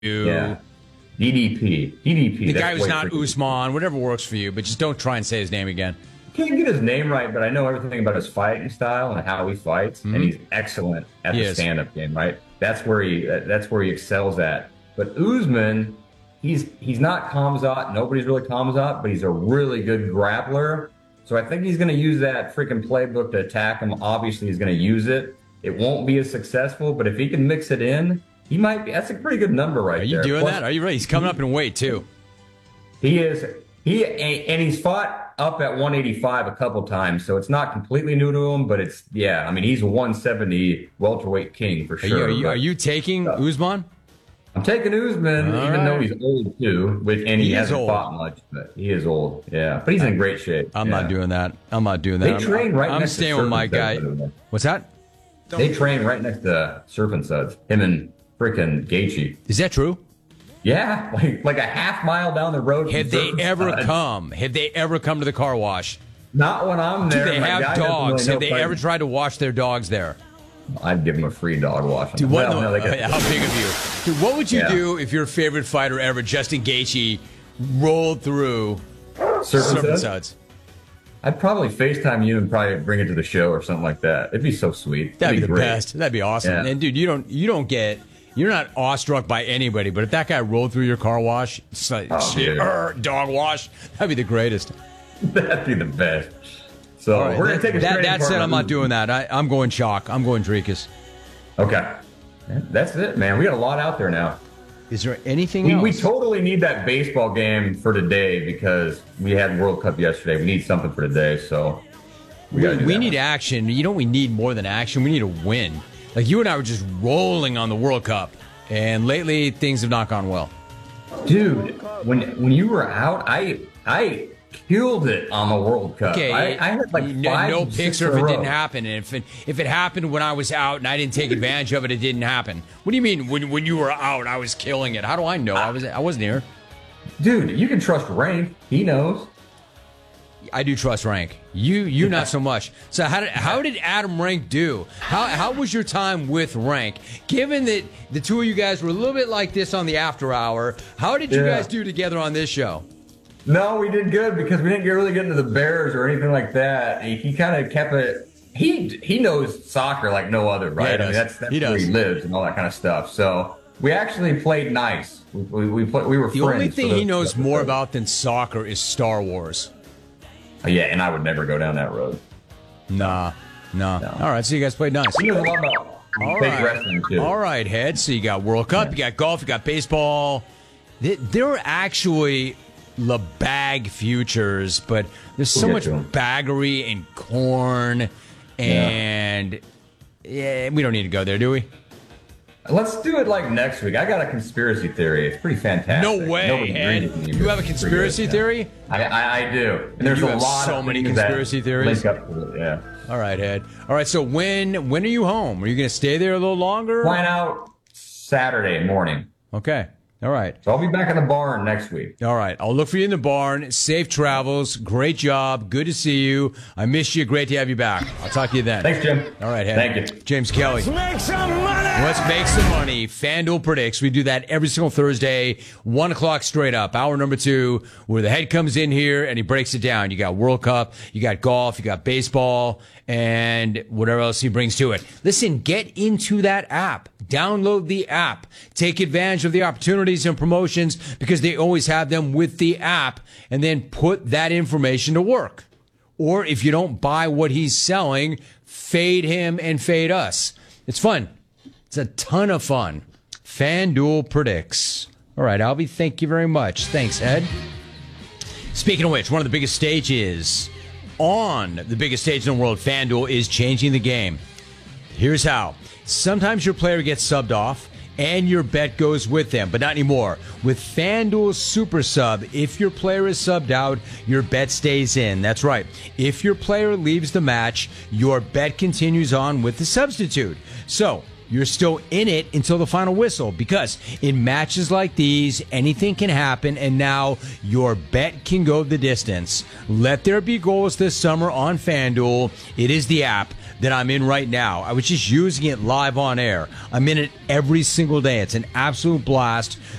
Yeah. DDP. The That's guy who's way not freaking- Usman, whatever works for you, but just don't try and say his name again. Can't get his name right, but I know everything about his fighting style and how he fights, and he's excellent at He the is. stand-up game. Right, that's where he excels at. But Usman, he's not Khamzat. Nobody's really Khamzat, but he's a really good grappler. So I think he's going to use that freaking playbook to attack him. Obviously, he's going to use it. It won't be as successful, but if he can mix it in, he might be. That's a pretty good number right Are you there. doing Plus, that? Are you ready? He's coming up in weight, too. He is. And he's fought up at 185 a couple times, so it's not completely new to him, but it's, yeah, I mean, he's a 170 welterweight king for sure. Are you taking Usman? I'm taking Usman, All even though right. he's old too, and he is hasn't old. fought much, but he is old, yeah. But he's in great shape. I'm yeah. not doing that. They train right I'm next to staying with my Serpent guy. Suds, by the way. What's that? They train right next to Serpent Suds, him and freaking Gaethje. Is that true? Yeah, like a half mile down the road. from Have they Serpent ever Suds. come? Have they ever come to the car wash? Not when I'm Do there. they My have guy doesn't dogs? really Have know they fighting. ever tried to wash their dogs there? I'd give him a free dog wash. Dude, what, Well, no, they got- how big of you? Dude, what would you Yeah. do if your favorite fighter ever, Justin Gaethje, rolled through Serpent Suds? Suds? I'd probably FaceTime you and probably bring it to the show or something like that. It'd be so sweet. That'd be the great. best. That'd be awesome. Yeah. And dude, you're not awestruck by anybody, but if that guy rolled through your car wash, it's like, yeah. dog wash, that'd be the greatest. That'd be the best. So All right, we're gonna take a straight that said, apart. I'm not doing that. I'm going Chalk. I'm going Dricus. Okay, that's it, man. We got a lot out there now. Is there anything We, else? we totally need that baseball game for today because we had World Cup yesterday. We need something for today, so we gotta do We that need one. action. You know, we need more than action. We need a win. Like you and I were just rolling on the World Cup, and lately things have not gone well. Dude, when you were out, I killed it on the World Cup. Okay, I had like five, no six picks in or a if it row. didn't happen. And if it happened when I was out and I didn't take advantage of it, it didn't happen. What do you mean when you were out, I was killing it? How do I know? I wasn't here. Dude, you can trust Rank. He knows. I do trust Rank. You not so much. So how did Adam Rank do? How was your time with Rank? Given that the two of you guys were a little bit like this on the after hour, how did you Yeah. guys do together on this show? No, we did good because we didn't really get into the Bears or anything like that. He kind of kept it. He knows soccer like no other, right? Yeah, I mean, that's he where does. he lives and all that kind of stuff. So we actually played nice. We were The friends. only thing for he those- knows more about than soccer is Star Wars. Yeah, and I would never go down that road. Nah. No. All right, so you guys played nice. He knows a lot about fake wrestling too. All right, Head. So you got World Cup, you got golf, you got baseball. There are actually LeBag futures, but there's so We'll much get to 'em. baggery and corn, and yeah, we don't need to go there, do we? Let's do it like next week. I got a conspiracy theory. It's pretty fantastic. No way, Nobody Ed. agrees with me, You but have a it's pretty conspiracy good, theory? I do. And there's You a have lot so of many things that conspiracy theories? link up to it, yeah. All right, Head. All right, so when are you home? Are you going to stay there a little longer? Flying out Saturday morning. Okay. All right. So I'll be back in the barn next week. All right. I'll look for you in the barn. Safe travels. Great job. Good to see you. I miss you. Great to have you back. I'll talk to you then. Thanks, Jim. All right, Head. Thank you. James Kelly. Make some money! Let's make some money. FanDuel Predicts. We do that every single Thursday, 1 o'clock straight up. Hour number 2, where the head comes in here and he breaks it down. You got World Cup, you got golf, you got baseball, and whatever else he brings to it. Listen, get into that app. Download the app. Take advantage of the opportunities and promotions because they always have them with the app, and then put that information to work. Or if you don't buy what he's selling, fade him and fade us. It's fun. It's a ton of fun. FanDuel Predicts. All right, Albie, thank you very much. Thanks, Ed. Speaking of which, one of the biggest stages on the biggest stage in the world, FanDuel, is changing the game. Here's how. Sometimes your player gets subbed off and your bet goes with them, but not anymore. With FanDuel Super Sub, if your player is subbed out, your bet stays in. That's right. If your player leaves the match, your bet continues on with the substitute. So, you're still in it until the final whistle, because in matches like these, anything can happen, and now your bet can go the distance. Let there be goals this summer on FanDuel. It is the app that I'm in right now. I was just using it live on air. I'm in it every single day. It's an absolute blast.